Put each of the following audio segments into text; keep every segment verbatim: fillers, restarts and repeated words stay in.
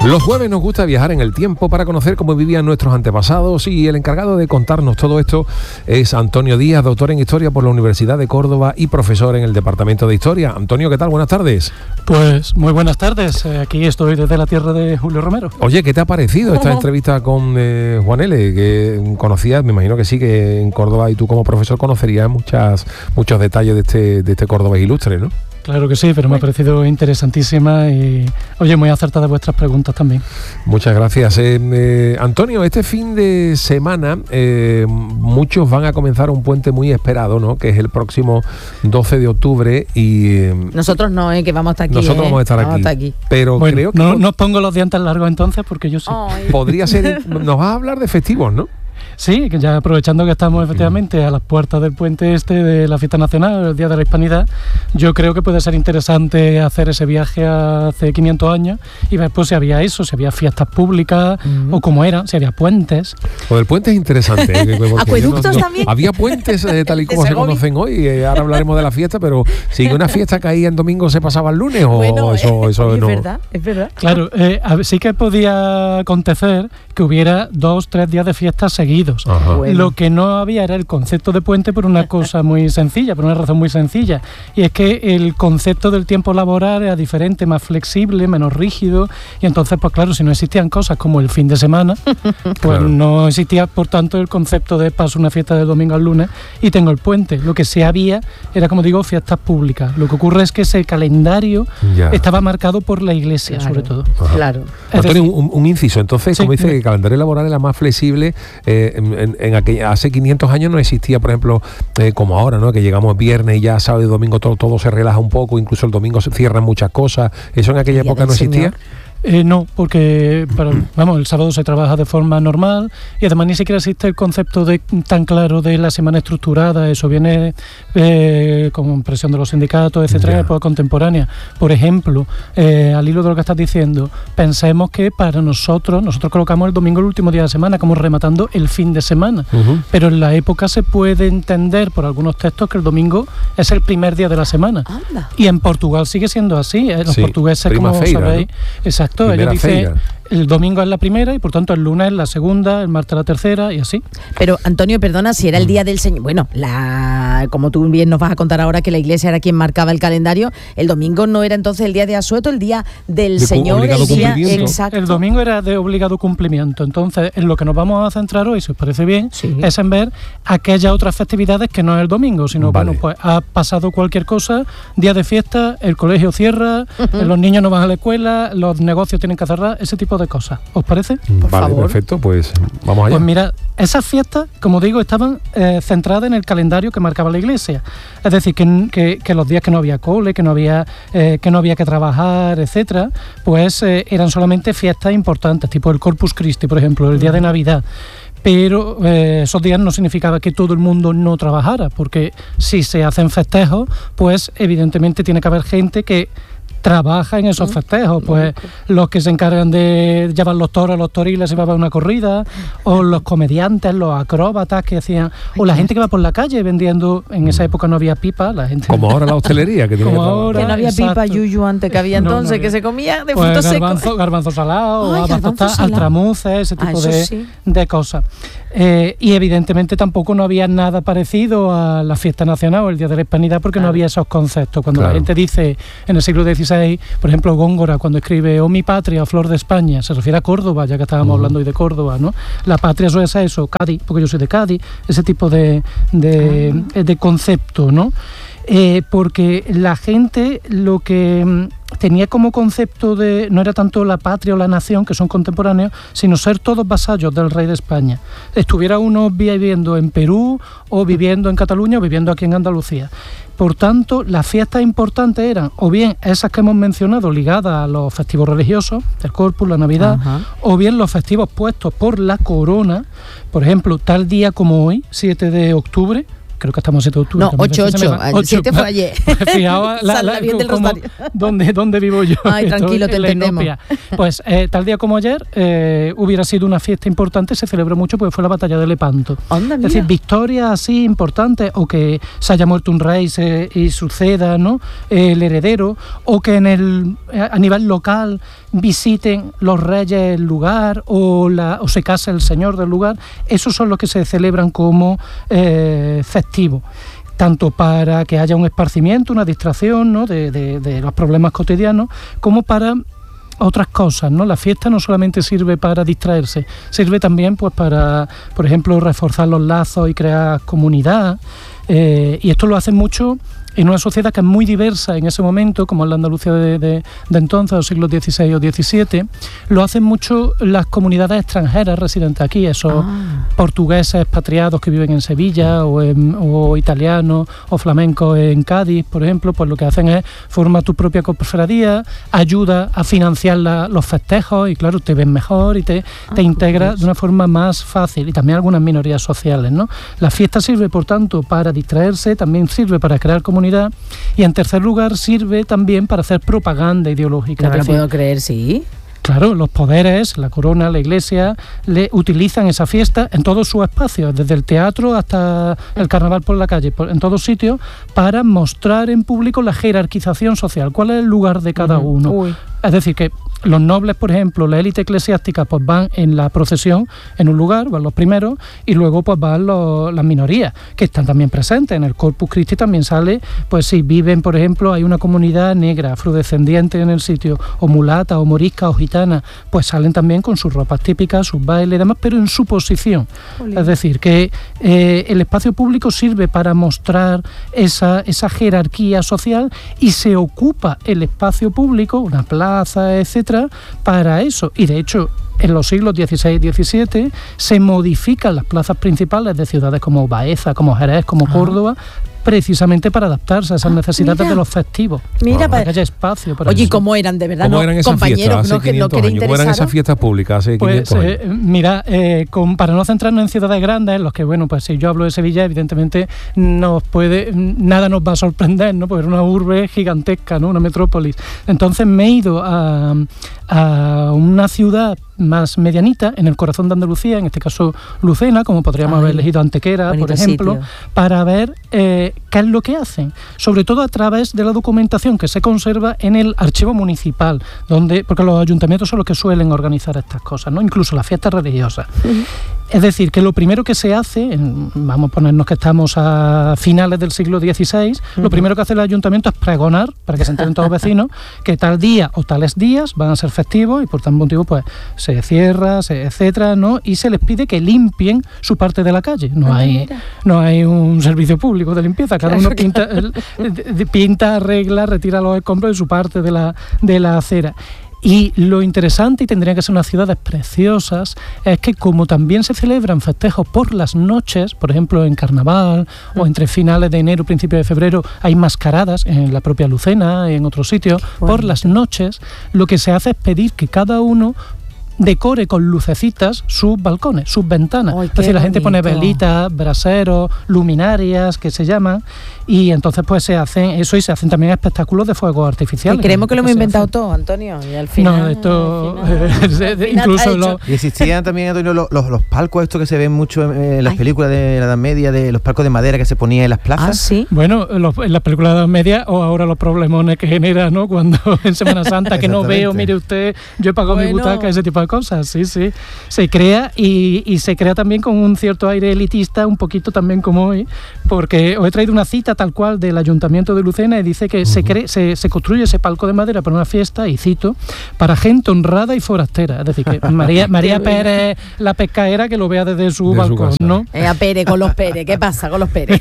Los jueves nos gusta viajar en el tiempo para conocer cómo vivían nuestros antepasados, y el encargado de contarnos todo esto es Antonio Díaz, doctor en Historia por la Universidad de Córdoba y profesor en el Departamento de Historia. Antonio, ¿qué tal? Buenas tardes. Pues muy buenas tardes, aquí estoy desde la tierra de Julio Romero. Oye, ¿qué te ha parecido esta entrevista con eh, Juan L? Que conocías, me imagino que sí, que en Córdoba y tú como profesor conocerías muchas, muchos detalles de este, de este Córdoba ilustre, ¿no? Claro que sí, pero me ha parecido interesantísima y, oye, muy acertadas vuestras preguntas también. Muchas gracias. Eh, eh, Antonio, este fin de semana eh, muchos van a comenzar un puente muy esperado, ¿no? Que es el próximo doce de octubre y... Eh, nosotros no, eh, que vamos a estar aquí. Nosotros eh, vamos a estar vamos aquí. A estar aquí. Pero bueno, creo que... No, no os pongo los dientes largos entonces, porque yo sí. Ay. Podría ser... Nos vas a hablar de festivos, ¿no? Sí, que ya aprovechando que estamos efectivamente a las puertas del puente este de la fiesta nacional, el Día de la Hispanidad, yo creo que puede ser interesante hacer ese viaje hace quinientos años y ver pues si había eso, si había fiestas públicas mm. o cómo eran, si había puentes. Pues el puente es interesante. ¿eh? ¿Acueductos no, no, también? Había puentes eh, tal y como se conocen hoy, eh, ahora hablaremos de la fiesta, pero si una fiesta caía en domingo se pasaba el lunes o bueno, eso, eh, eso es no... Es verdad, es verdad. Claro, eh, sí que podía acontecer que hubiera dos, tres días de fiestas seguidos. Bueno. Lo que no había era el concepto de puente por una cosa muy sencilla, por una razón muy sencilla, y es que el concepto del tiempo laboral era diferente, más flexible, menos rígido, y entonces pues claro, si no existían cosas como el fin de semana, pues claro. no existía por tanto el concepto de paso una fiesta del domingo al lunes y tengo el puente. Lo que sí había era, como digo, fiestas públicas. Lo que ocurre es que ese calendario ya. estaba marcado por la Iglesia, claro. sobre todo. Ajá. Claro. Antonio, un, un inciso, entonces, sí, como dice, que el calendario laboral era más flexible, eh, en, en, en aquella, hace quinientos años no existía, por ejemplo, eh, como ahora, ¿no? Que llegamos viernes y ya sábado y domingo todo, todo se relaja un poco, incluso el domingo se cierran muchas cosas. ¿Eso en aquella época no existía? Señor. Eh, no, porque para, vamos, el sábado se trabaja de forma normal y además ni siquiera existe el concepto de, tan claro de la semana estructurada. Eso viene eh, con presión de los sindicatos, etcétera, en época contemporánea. Por ejemplo, eh, al hilo de lo que estás diciendo, pensemos que para nosotros, nosotros colocamos el domingo el último día de la semana, como rematando el fin de semana. Uh-huh. Pero en la época se puede entender por algunos textos que el domingo es el primer día de la semana. Anda. Y en Portugal sigue siendo así. ¿eh? Los sí, portugueses, como feira, sabéis, ¿no? exacto. Ellos dicen el domingo es la primera y por tanto el lunes es la segunda, el martes la tercera y así. Pero Antonio, perdona, si era el día del Señor, bueno, la como tú bien nos vas a contar ahora que la Iglesia era quien marcaba el calendario, el domingo no era entonces el día de asueto, el día del de Señor, el día exacto. El domingo era de obligado cumplimiento. Entonces, en lo que nos vamos a centrar hoy, si os parece bien, sí. es en ver aquellas otras festividades que no es el domingo, sino vale. bueno, pues ha pasado cualquier cosa, día de fiesta, el colegio cierra, uh-huh. los niños no van a la escuela, los negocios tienen que cerrar, ese tipo de cosas. ¿Os parece? Por vale, favor. Perfecto, pues vamos allá. Pues mira, esas fiestas, como digo, estaban eh, centradas en el calendario que marcaba la Iglesia. Es decir, que, que, que los días que no había cole, que no había, eh, que no había que trabajar, etcétera, pues eh, eran solamente fiestas importantes, tipo el Corpus Christi, por ejemplo, el día de Navidad. Pero eh, esos días no significaba que todo el mundo no trabajara, porque si se hacen festejos, pues evidentemente tiene que haber gente que trabaja en esos festejos, pues los que se encargan de llevar los toros, los toriles y va a una corrida, o los comediantes, los acróbatas que hacían, o la gente que va por la calle vendiendo, en esa época no había pipa, la gente... Como ahora la hostelería, que tiene Como que ahora, que no había exacto. pipa yuyu antes que había entonces, no, no había. Que se comía de pues frutos garbanzo, secos. Garbanzo salado, Ay, garbanzo salado. altramuces, ese tipo ah, de, sí. de cosas. Eh, y evidentemente tampoco no había nada parecido a la fiesta nacional o el Día de la Hispanidad, porque claro. no había esos conceptos. Cuando claro. la gente dice en el siglo dieciséis, por ejemplo, Góngora, cuando escribe "Oh mi patria, flor de España", se refiere a Córdoba, ya que estábamos uh-huh. hablando hoy de Córdoba, ¿no? La patria suele ser eso, Cádiz, porque yo soy de Cádiz, ese tipo de, de, uh-huh. de concepto, ¿no? Eh, porque la gente lo que tenía como concepto de no era tanto la patria o la nación, que son contemporáneos, sino ser todos vasallos del rey de España. Estuviera uno viviendo en Perú o viviendo en Cataluña o viviendo aquí en Andalucía. Por tanto, las fiestas importantes eran o bien esas que hemos mencionado ligadas a los festivos religiosos, el Corpus, la Navidad, uh-huh. o bien los festivos puestos por la corona, por ejemplo, tal día como hoy, siete de octubre, creo que estamos a siete de octubre. No, ocho, ocho, el siete fue ayer. Fijaos la, la, la, como, donde, donde vivo yo. Ay, tranquilo, te entendemos. Pues eh, tal día como ayer eh, hubiera sido una fiesta importante, se celebró mucho porque fue la batalla de Lepanto. Onda, es decir, victorias así importantes, o que se haya muerto un rey se, y suceda, ¿no?, el heredero, o que en el a nivel local visiten los reyes el lugar, o, la, o se case el señor del lugar. Esos son los que se celebran como eh, festivos, tanto para que haya un esparcimiento, una distracción, ¿no?, de, de, de los problemas cotidianos, como para otras cosas, ¿no? La fiesta no solamente sirve para distraerse, sirve también, pues, para, por ejemplo, reforzar los lazos y crear comunidad, eh, y esto lo hacen mucho en una sociedad que es muy diversa en ese momento, como en la Andalucía de, de, de entonces, los siglos dieciséis o diecisiete, lo hacen mucho las comunidades extranjeras residentes aquí, esos ah. portugueses expatriados que viven en Sevilla, o, en, o italianos o flamencos en Cádiz, por ejemplo. Pues lo que hacen es formar tu propia cofradía, ayuda a financiar la, los festejos, y claro, te ves mejor y te, ah, te integras de una forma más fácil, y también algunas minorías sociales, ¿no? La fiesta sirve, por tanto, para distraerse, también sirve para crear comunidad, y en tercer lugar sirve también para hacer propaganda ideológica. No me lo puedo creer, sí. Claro, los poderes, la corona, la iglesia, le utilizan esa fiesta en todos sus espacios, desde el teatro hasta el carnaval por la calle, por, en todos sitios, para mostrar en público la jerarquización social, cuál es el lugar de cada uh-huh. uno. Uy. Es decir, que los nobles, por ejemplo, la élite eclesiástica, pues van en la procesión en un lugar, van los primeros, y luego pues van los, las minorías, que están también presentes. En el Corpus Christi también sale, pues si viven, por ejemplo, hay una comunidad negra, afrodescendiente en el sitio, o mulata, o morisca, o gitana, pues salen también con sus ropas típicas, sus bailes y demás, pero en su posición. Olé. Es decir, que eh, el espacio público sirve para mostrar esa, esa jerarquía social, y se ocupa el espacio público, una plaza, etcétera, para eso. Y de hecho, en los siglos dieciséis y diecisiete se modifican las plazas principales de ciudades como Baeza, como Jerez, como ah. Córdoba, precisamente para adaptarse a esas ah, necesidades mira. de los festivos. Mira, para que haya espacio para Oye, eso. ¿Cómo eran de verdad? ¿Cómo no, eran esas compañeros, fiestas hace no, quinientos no años? ¿Cómo eran esas fiestas públicas hace pues, quinientos años? Eh, mira, eh, con, para no centrarnos en ciudades grandes, en los que, bueno, pues si yo hablo de Sevilla, evidentemente nos puede, nada nos va a sorprender, ¿no? Porque era una urbe gigantesca, ¿no? Una metrópolis. Entonces me he ido a, a una ciudad más medianita, en el corazón de Andalucía, en este caso Lucena, como podríamos Ay, haber elegido Antequera, por ejemplo, sitio. para ver eh, qué es lo que hacen, sobre todo a través de la documentación que se conserva en el archivo municipal, donde, porque los ayuntamientos son los que suelen organizar estas cosas, ¿no? Incluso las fiestas religiosas. Uh-huh. Es decir, que lo primero que se hace, en, vamos a ponernos que estamos a finales del siglo dieciséis, uh-huh. lo primero que hace el ayuntamiento es pregonar, para que se enteren todos los vecinos, que tal día o tales días van a ser festivos, y por tal motivo pues se cierra, se, etcétera, ¿no? Y se les pide que limpien su parte de la calle. No hay, no hay un servicio público de limpieza, cada uno pinta, el, pinta, arregla, retira los escombros de su parte de la, de la acera. Y lo interesante, y tendrían que ser unas ciudades preciosas, es que como también se celebran festejos por las noches, por ejemplo en Carnaval, mm. o entre finales de enero, principios de febrero, hay mascaradas en la propia Lucena y en otros sitios, por las noches, lo que se hace es pedir que cada uno decore con lucecitas sus balcones, sus ventanas. Ay, es decir, la gente pone velitas, braseros, luminarias, que se llaman, y entonces pues se hacen eso, y se hacen también espectáculos de fuegos artificiales. Y creemos que lo hemos inventado todo, Antonio, y al final... No, esto... Al final, al final incluso lo... Y existían también, Antonio, los, los, los palcos estos que se ven mucho en las Ay. películas de la Edad Media, de los palcos de madera que se ponían en las plazas. Ah, ¿sí? Bueno, los, en las películas de la Edad Media, o ahora los problemones que genera, ¿no? Cuando en Semana Santa que no veo, mire usted, yo he pagado bueno. mi butaca, ese tipo de cosas, sí, sí. Se crea, y, y se crea también con un cierto aire elitista, un poquito también como hoy, porque os he traído una cita tal cual del Ayuntamiento de Lucena, y dice que uh-huh. se, cree, se, se construye ese palco de madera para una fiesta, y cito, para gente honrada y forastera. Es decir, que María, María Pérez, la pescaera, que lo vea desde su de balcón, su ¿no? Eh, a Pérez, con los Pérez, ¿qué pasa con los Pérez?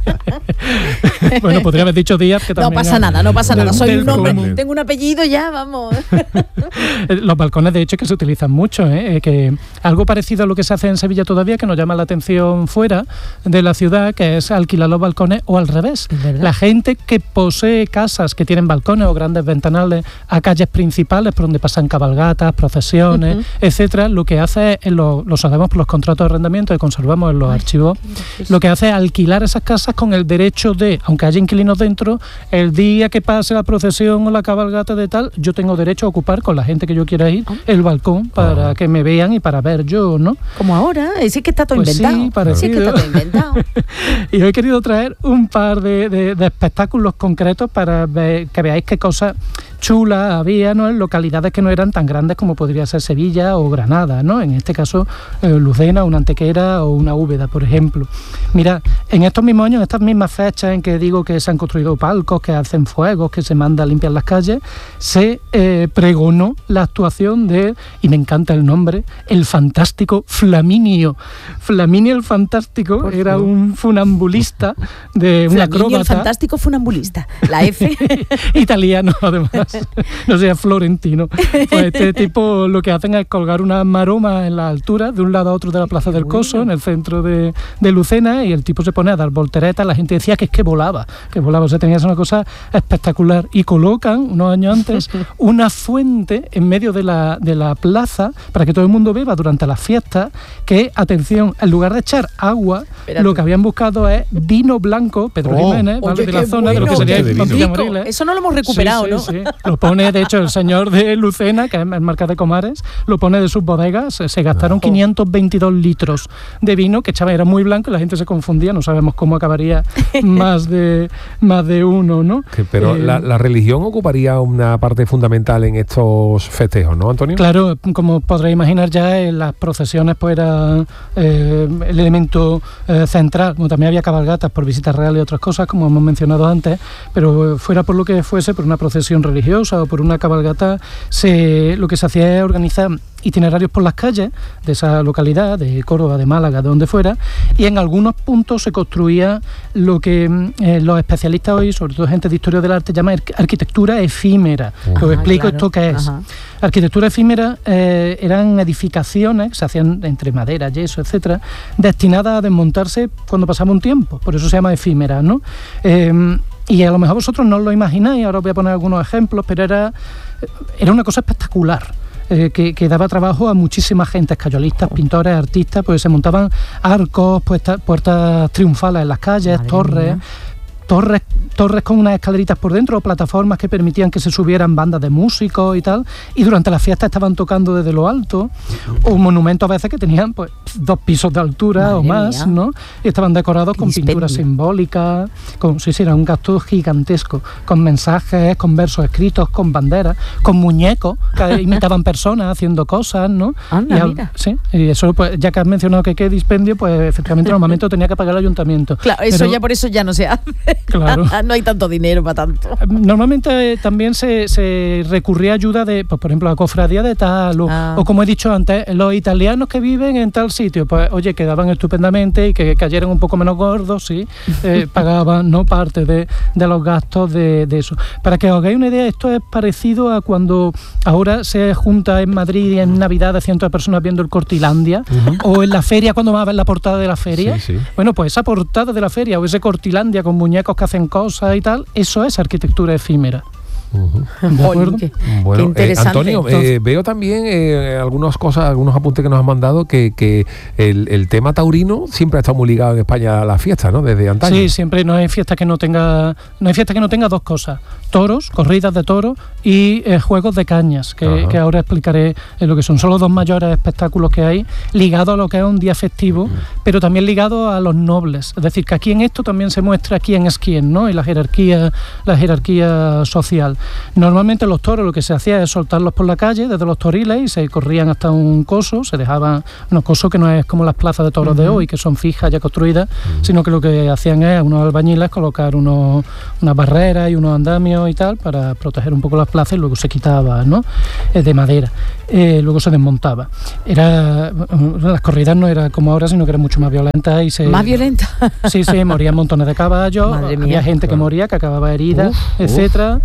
Bueno, podría haber dicho Díaz, que también... No pasa nada, no pasa nada, soy un hombre, común. Tengo un apellido ya, vamos. Los balcones, de hecho, que se utilizan utilizan mucho, ¿eh? que algo parecido a lo que se hace en Sevilla todavía, que nos llama la atención fuera de la ciudad, que es alquilar los balcones, o al revés. La gente que posee casas que tienen balcones o grandes ventanales a calles principales por donde pasan cabalgatas, procesiones, uh-huh. etcétera, lo que hace es, lo, lo sabemos por los contratos de arrendamiento que conservamos en los Ay, archivos, lo que hace es alquilar esas casas con el derecho de, aunque haya inquilinos dentro, el día que pase la procesión o la cabalgata de tal, yo tengo derecho a ocupar con la gente que yo quiera ir el balcón para uh-huh. que me vean y para ver yo, ¿no? Como ahora, es que está todo pues inventado. Sí, parecido. Sí, es que está todo inventado. Y hoy he querido traer un par de, de, de espectáculos concretos para ver, que veáis qué cosas chulas había, ¿no?, en localidades que no eran tan grandes como podría ser Sevilla o Granada, ¿no? En este caso, eh, Lucena, una Antequera o una Úbeda, por ejemplo. Mira, en estos mismos años, en estas mismas fechas en que digo que se han construido palcos, que hacen fuegos, que se manda a limpiar las calles, se eh, pregonó la actuación de, y me encanta el nombre, el fantástico Flaminio. Flaminio el Fantástico por era favor. un funambulista de un acróbata. Flaminio el Fantástico funambulista, la F. Italiano, además. No sea florentino. Pues este tipo lo que hacen es colgar una maroma en la altura de un lado a otro de la Plaza del Coso, en el centro de, de Lucena, y el tipo se pone a dar volteretas. La gente decía que es que volaba, que volaba, o sea, tenía una cosa espectacular. Y colocan, unos años antes, una fuente en medio de la, de la plaza para que todo el mundo beba durante las fiestas, que, atención, en lugar de echar agua, Espérate. lo que habían buscado es vino blanco, Pedro oh, Jiménez, ¿vale? de la zona, bueno, de lo que sería el Villa Moriles. Eso no lo hemos recuperado, sí, ¿no? Sí, sí. Lo pone, de hecho, el señor de Lucena, que es el marca de Comares, lo pone de sus bodegas. Se, se gastaron oh. quinientos veintidós litros de vino, que echaba, era muy blanco y la gente se confundía, no sabemos cómo acabaría más de más de uno, ¿no? Que, pero eh, la, la religión ocuparía una parte fundamental en estos festejos, ¿no, Antonio? Claro, como podréis imaginar ya, en las procesiones pues era eh, el elemento eh, central. Bueno, también había cabalgatas por visitas reales y otras cosas, como hemos mencionado antes, pero fuera por lo que fuese, por una procesión religiosa o por una cabalgata, se, lo que se hacía es organizar itinerarios por las calles de esa localidad, de Córdoba, de Málaga, de donde fuera, y en algunos puntos se construía lo que eh, los especialistas hoy, sobre todo gente de historia del arte, llaman arquitectura efímera. Ajá, Os explico claro. esto qué es. Ajá. Arquitectura efímera eh, eran edificaciones que se hacían entre madera, yeso, etcétera, destinadas a desmontarse cuando pasaba un tiempo, por eso se llama efímera, ¿no? Eh, y a lo mejor vosotros no lo imagináis, ahora os voy a poner algunos ejemplos, pero era, era una cosa espectacular. Eh, que, que daba trabajo a muchísima gente, escayolistas, pintores, artistas, pues se montaban arcos, puertas, puertas triunfales en las calles, Madre torres, mía. torres torres con unas escaleritas por dentro, o plataformas que permitían que se subieran bandas de músicos y tal, y durante las fiestas estaban tocando desde lo alto, o monumentos a veces que tenían pues dos pisos de altura Madre o más, mía. ¿no? Y estaban decorados Qué con dispendio. pinturas simbólicas, con, sí, sí, era un gasto gigantesco, con mensajes, con versos escritos, con banderas, con muñecos que imitaban personas haciendo cosas, ¿no? Anda, y al, mira. Sí, y eso, pues, ya que has mencionado que qué dispendio, pues efectivamente en un momento tenía que pagar el ayuntamiento. Claro, eso Pero, ya por eso ya no se hace. Claro. No hay tanto dinero para tanto. Normalmente eh, también se, se recurría a ayuda de, pues, por ejemplo, la cofradía de tal, o, ah. o como he dicho antes, los italianos que viven en tal sitio, pues oye, quedaban estupendamente y que cayeran un poco menos gordos, sí, eh, pagaban no parte de, de los gastos de, de eso. Para que os hagáis una idea, esto es parecido a cuando ahora se junta en Madrid y en Navidad de cientos de personas viendo el Cortilandia, uh-huh. o en la feria cuando vas a ver la portada de la feria. Sí, sí. Bueno, pues esa portada de la feria o ese Cortilandia con muñecos que hacen cosas y tal, eso es arquitectura efímera. Uh-huh. ¿De acuerdo? Qué, bueno, qué interesante. Eh, Antonio, eh, veo también eh, algunas cosas, algunos apuntes que nos han mandado que, que el, el tema taurino siempre ha estado muy ligado en España a la fiesta, ¿no? Desde antaño. Sí, siempre no hay fiesta que no tenga, no hay fiesta que no tenga dos cosas: toros, corridas de toros y eh, juegos de cañas, que, que ahora explicaré eh, lo que son. Son los dos mayores espectáculos que hay, ligados a lo que es un día festivo, uh-huh. pero también ligados a los nobles. Es decir, que aquí en esto también se muestra quién es quién, ¿no? Y la jerarquía, la jerarquía social. Normalmente los toros lo que se hacía es soltarlos por la calle desde los toriles y se corrían hasta un coso, se dejaban unos cosos que no es como las plazas de toros uh-huh. de hoy, que son fijas ya construidas, uh-huh. sino que lo que hacían es unos albañiles colocar unos, unas barreras y unos andamios y tal para proteger un poco las plazas, y luego se quitaba, ¿no? Eh, de madera, eh, luego se desmontaba. Era, las corridas no era como ahora, sino que eran mucho más violentas y se... ¿Más violentas? Sí, sí, morían montones de caballos, había gente claro. que moría, que acababa herida, uf, etcétera. Uf. Se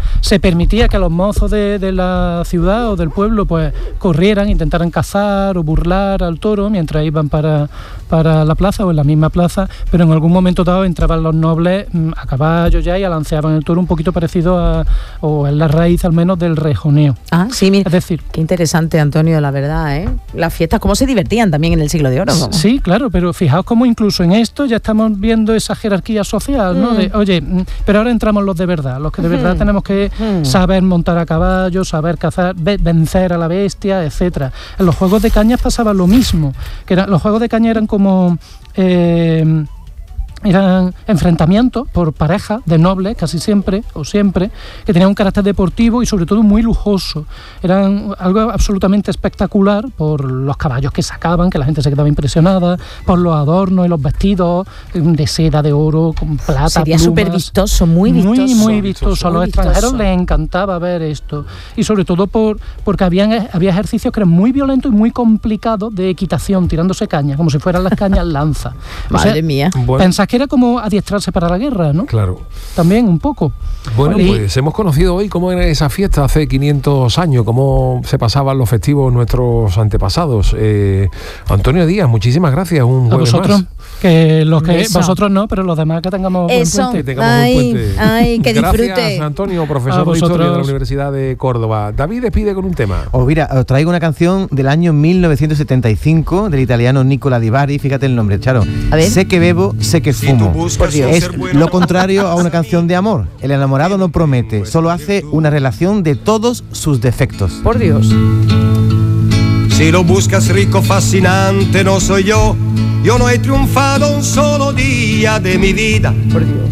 permitía que los mozos de, de la ciudad o del pueblo pues corrieran, intentaran cazar o burlar al toro mientras iban para, para la plaza o en la misma plaza, pero en algún momento dado entraban los nobles a caballo ya y alanceaban el toro un poquito parecido a, o en la raíz al menos del rejoneo. Ah, sí, mira, es decir, qué interesante, Antonio, la verdad, ¿eh? Las fiestas, cómo se divertían también en el Siglo de Oro, ¿no? Sí, claro, pero fijaos cómo incluso en esto ya estamos viendo esa jerarquía social, ¿no? Mm. De, oye, pero ahora entramos los de verdad, los que de verdad mm. tenemos que mm. saber montar a caballo, saber cazar, vencer a la bestia, etcétera. En los juegos de cañas pasaba lo mismo, que era, los juegos de caña eran como eh, eran enfrentamientos por pareja de nobles, casi siempre, o siempre, que tenían un carácter deportivo y sobre todo muy lujoso. Eran algo absolutamente espectacular por los caballos que sacaban, que la gente se quedaba impresionada, por los adornos y los vestidos de seda, de oro, con plata, sería súper vistoso, muy vistoso. Muy, muy vistoso. A los muy extranjeros vistoso. les encantaba ver esto. Y sobre todo por porque habían, había ejercicios que eran muy violentos y muy complicados de equitación, tirándose cañas, como si fueran las cañas lanza. Madre o sea, mía. Bueno. Pensás que era como adiestrarse para la guerra, ¿no? Claro. También un poco. Bueno, y, pues hemos conocido hoy cómo era esa fiesta hace quinientos años, cómo se pasaban los festivos nuestros antepasados. Eh, Antonio Díaz, muchísimas gracias. Un a jueves vosotros, más. que los que Eso. vosotros no, pero los demás que tengamos buen Eso. puente. Que tengamos Ay, un puente. ay, que disfrute. Gracias, Antonio, A profesor de vosotros. Historia de la Universidad de Córdoba. David despide con un tema. Os mira, os traigo una canción del año mil novecientos setenta y cinco del italiano Nicola Di Bari. Fíjate el nombre, Charo. A ver. Sé que bebo, sé que fumo. Por Dios. Es lo contrario a una canción de amor. El enamorado no promete, solo hace una relación de todos sus defectos. Por Dios. Si lo buscas rico, fascinante, no soy yo. Yo no he triunfado un solo día de mi vida. Por Dios.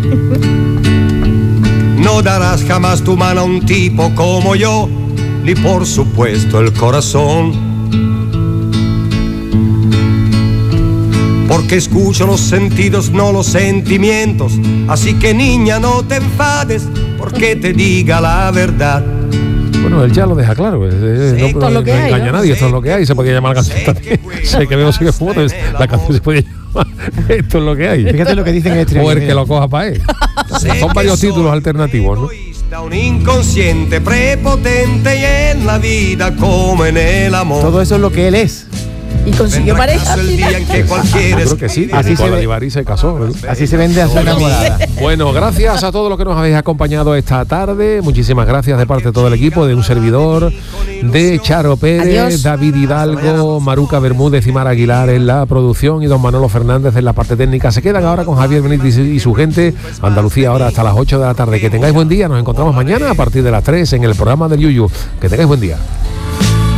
No darás jamás tu mano a un tipo como yo, ni por supuesto el corazón. Porque escucho los sentidos, no los sentimientos. Así que niña, no te enfades, porque te diga la verdad. Bueno, él ya lo deja claro. Es, es, Sí, no, esto no, es lo que no hay, engaña ¿no? a nadie, esto es lo que hay. Se podía llamar la canción también. Sé que veo, sé que fumo. La canción se podía llamar. Esto es lo que hay. Fíjate lo que dicen en el O el triángulo. que lo coja para él. Son varios títulos alternativos, ¿no? Un inconsciente, prepotente y en la vida como en el amor. Todo eso es lo que él es. Y consiguió Vendrá pareja. acaso el día en que cualquiera Yo creo que sí. Así Así se con la ve. Divari se casó. ¿no? Así se vende a su enamorada. Bueno, gracias a todos los que nos habéis acompañado esta tarde. Muchísimas gracias de parte de todo el equipo, de un servidor, de Charo Pérez, Adiós. David Hidalgo, Maruca Bermúdez y Mar Aguilar en la producción y don Manolo Fernández en la parte técnica. Se quedan ahora con Javier Benítez y su gente. Andalucía ahora hasta las ocho de la tarde. Que tengáis buen día. Nos encontramos mañana a partir de las tres en el programa del Yuyu. Que tengáis buen día.